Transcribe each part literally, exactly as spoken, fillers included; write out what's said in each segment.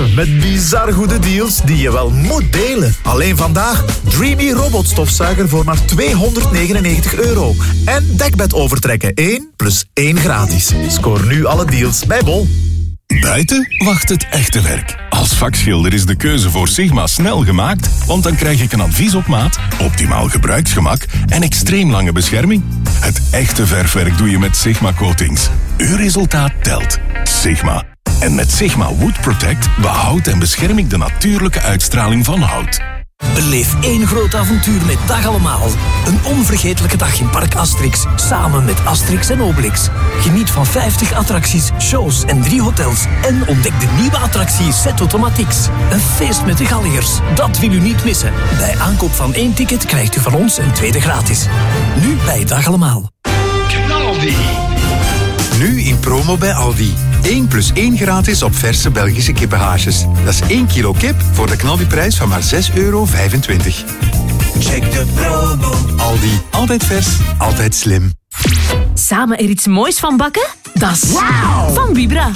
Met bizar goede deals die je wel moet delen. Alleen vandaag Dreamy robotstofzuiger voor maar tweehonderdnegenennegentig euro. En dekbed overtrekken één plus één gratis. Scoor nu alle deals bij Bol. Buiten wacht het echte werk. Als vakschilder is de keuze voor Sigma snel gemaakt, want dan krijg ik een advies op maat, optimaal gebruiksgemak en extreem lange bescherming. Het echte verfwerk doe je met Sigma Coatings. Uw resultaat telt. Sigma. En met Sigma Wood Protect behoudt en bescherm ik de natuurlijke uitstraling van hout. Beleef één groot avontuur met Dag Allemaal. Een onvergetelijke dag in Park Asterix, samen met Asterix en Obelix. Geniet van vijftig attracties, shows en drie hotels. En ontdek de nieuwe attractie Set Automatics. Een feest met de Galliërs. Dat wil u niet missen. Bij aankoop van één ticket krijgt u van ons een tweede gratis. Nu bij Dag Allemaal. Knaldi. Nu in promo bij Aldi. één plus één gratis op verse Belgische kippenhaasjes. Dat is één kilo kip voor de knaldiprijs van maar zes euro vijfentwintig. Check de promo. Aldi. Altijd vers, altijd slim. Samen er iets moois van bakken? Dat is wow. Van Vibra.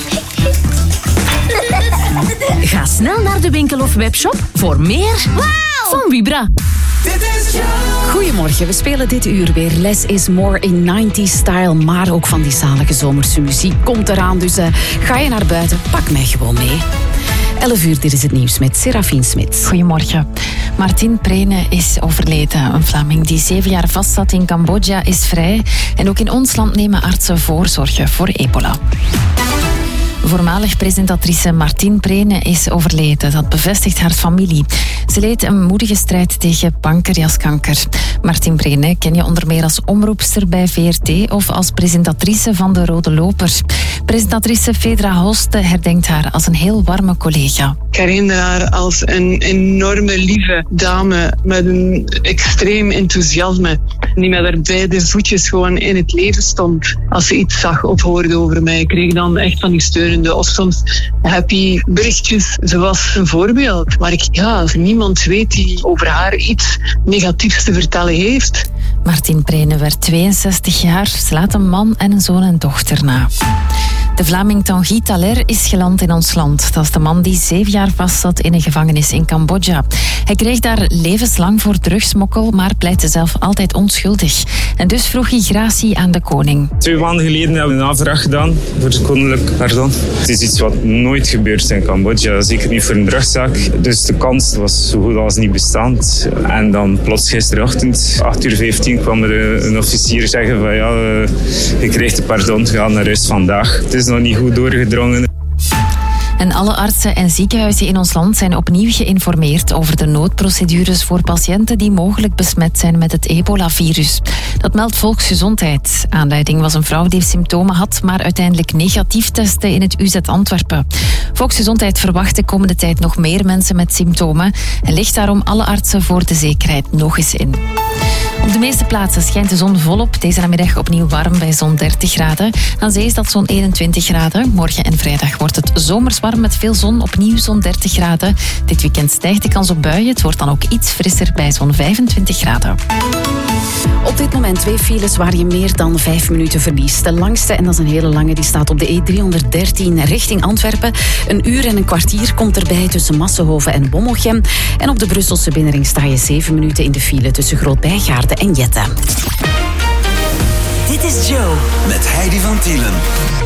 Ga snel naar de winkel of webshop voor meer wow. van Vibra. Goedemorgen, we spelen dit uur weer Less is More in nineties style, maar ook van die zalige zomerse muziek komt eraan, dus uh, ga je naar buiten, pak mij gewoon mee. elf uur, dit is het nieuws met Serafine Smits. Goedemorgen. Martin Prene is overleden. Een Vlaming die zeven jaar vastzat in Cambodja is vrij. En ook in ons land nemen artsen voorzorgen voor ebola. Voormalig presentatrice Martine Prene is overleden. Dat bevestigt haar familie. Ze leed een moedige strijd tegen pancreaskanker. Martine Prene ken je onder meer als omroepster bij V R T of als presentatrice van De Rode Loper. Presentatrice Fedra Hoste herdenkt haar als een heel warme collega. Ik herinner haar als een enorme lieve dame met een extreem enthousiasme. Die met haar beide voetjes gewoon in het leven stond. Als ze iets zag of hoorde over mij, kreeg ik dan echt van die steunende of soms happy berichtjes. Ze was een voorbeeld. Maar ik, ja, als niemand weet die over haar iets negatiefs te vertellen heeft. Martine Prene werd tweeënzestig jaar. Ze laat een man en een zoon en dochter na. De Vlaming Tanguy Thaler is geland in ons land. Dat is de man die zeven jaar vastzat in een gevangenis in Cambodja. Hij kreeg daar levenslang voor drugsmokkel, maar pleitte zelf altijd onschuldig. En dus vroeg hij gratie aan de koning. Twee maanden geleden hebben we een aanvraag gedaan voor het koninklijk pardon. Het is iets wat nooit gebeurt in Cambodja, zeker niet voor een drugszaak. Dus de kans was zo goed als niet bestaand. En dan plots gisterochtend, acht uur vijftien, kwam er een officier zeggen van ja, je krijgt de pardon, ga naar huis vandaag. Het is nog niet goed doorgedrongen. En alle artsen en ziekenhuizen in ons land zijn opnieuw geïnformeerd over de noodprocedures voor patiënten die mogelijk besmet zijn met het ebola-virus. Dat meldt Volksgezondheid. Aanleiding was een vrouw die symptomen had, maar uiteindelijk negatief testte in het U Z Antwerpen. Volksgezondheid verwacht de komende tijd nog meer mensen met symptomen en ligt daarom alle artsen voor de zekerheid nog eens in. Op de meeste plaatsen schijnt de zon volop. Deze namiddag opnieuw warm bij zo'n dertig graden. Aan zee is dat zo'n eenentwintig graden. Morgen en vrijdag wordt het zomers warm met veel zon. Opnieuw zo'n dertig graden. Dit weekend stijgt de kans op buien. Het wordt dan ook iets frisser bij zo'n vijfentwintig graden. Op dit moment twee files waar je meer dan vijf minuten verliest. De langste, en dat is een hele lange, die staat op de E driehonderddertien richting Antwerpen. Een uur en een kwartier komt erbij tussen Massenhoven en Bommelgem. En op de Brusselse binnenring sta je zeven minuten in de file tussen Groot-Bijgaarden en Jette. Dit is Joe met Heidi van Tielen.